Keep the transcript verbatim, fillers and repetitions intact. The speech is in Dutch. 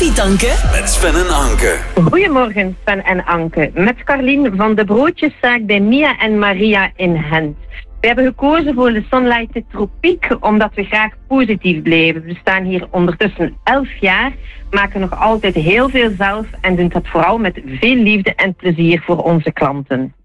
Koffietanken met Sven en Anke. Goedemorgen Sven en Anke. Met Carlien van de broodjeszaak bij Mia en Maria in Gent. We hebben gekozen voor de Sunlight Tropiek omdat we graag positief blijven. We staan hier ondertussen elf jaar, maken nog altijd heel veel zelf en doen dat vooral met veel liefde en plezier voor onze klanten.